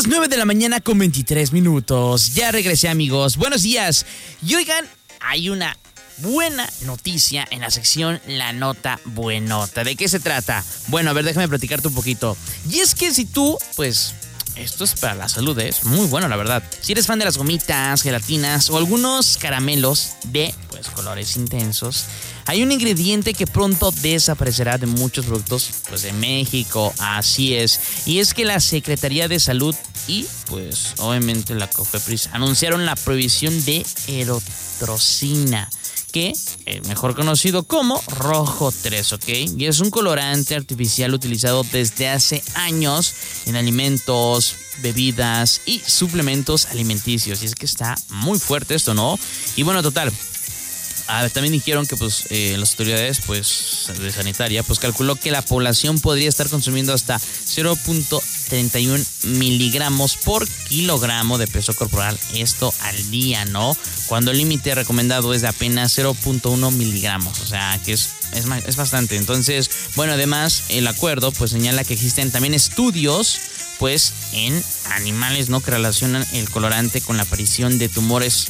las 9 de la mañana con 23 minutos. Ya regresé, amigos. Buenos días. Y oigan, hay una buena noticia en la sección La Nota Buenota. ¿De qué se trata? Bueno, a ver, déjame platicarte un poquito. Y es que si tú, pues, esto es para la salud, es muy bueno, la verdad. Si eres fan de las gomitas, gelatinas o algunos caramelos de, pues, colores intensos, hay un ingrediente que pronto desaparecerá de muchos productos, pues, de México. Así es. Y es que la Secretaría de Salud y, pues, obviamente la COFEPRIS anunciaron la prohibición de erotrocina, que es mejor conocido como Rojo 3, ¿ok? Y es un colorante artificial utilizado desde hace años en alimentos, bebidas y suplementos alimenticios. Y es que está muy fuerte esto, ¿no? Y bueno, total. También dijeron que pues las autoridades pues de sanitaria pues calculó que la población podría estar consumiendo hasta 0.31 miligramos por kilogramo de peso corporal, esto al día, ¿no? Cuando el límite recomendado es de apenas 0.1 miligramos, o sea que es bastante. Entonces, bueno, además el acuerdo pues señala que existen también estudios pues en animales, ¿no?, que relacionan el colorante con la aparición de tumores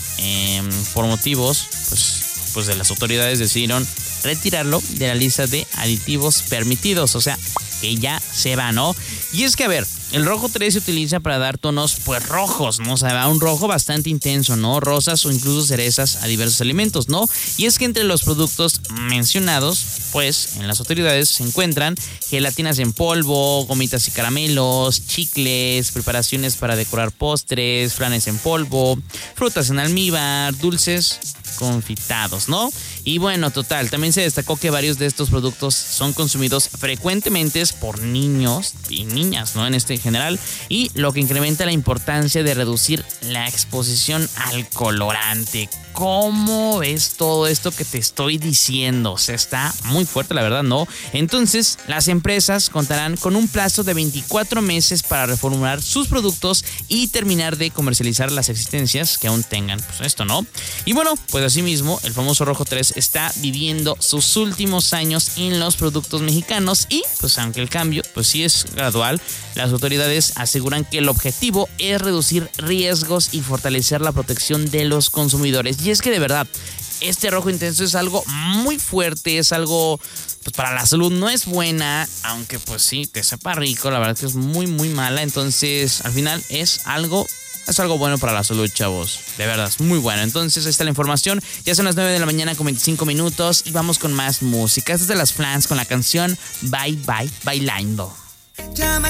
por motivos pues de las autoridades decidieron retirarlo de la lista de aditivos permitidos, o sea, que ya se va, ¿no? Y es que, a ver, el rojo 3 se utiliza para dar tonos, pues, rojos, ¿no? O sea, un rojo bastante intenso, ¿no? Rosas o incluso cerezas a diversos alimentos, ¿no? Y es que entre los productos mencionados, pues, en las autoridades se encuentran gelatinas en polvo, gomitas y caramelos, chicles, preparaciones para decorar postres, flanes en polvo, frutas en almíbar, dulces confitados, ¿no? Y bueno, total, también se destacó que varios de estos productos son consumidos frecuentemente por niños y niñas, ¿no? En este general, y lo que incrementa la importancia de reducir la exposición al colorante. ¿Cómo ves todo esto que te estoy diciendo? O sea, está muy fuerte, la verdad, ¿no? Entonces, las empresas contarán con un plazo de 24 meses para reformular sus productos y terminar de comercializar las existencias que aún tengan, pues esto, ¿no? Y bueno, pues asimismo, el famoso Rojo 3 está viviendo sus últimos años en los productos mexicanos y, pues aunque el cambio, pues sí es gradual, las autoridades aseguran que el objetivo es reducir riesgos y fortalecer la protección de los consumidores. Y es que de verdad, este rojo intenso es algo muy fuerte, es algo pues para la salud, no es buena, aunque pues sí, te sepa rico, la verdad que es muy muy mala. Entonces al final es algo bueno para la salud, chavos. De verdad, es muy bueno. Entonces, ahí está la información. Ya son las 9 de la mañana con 25 minutos y vamos con más música. Esta es de las Flans con la canción Bye Bye Bailando. Llama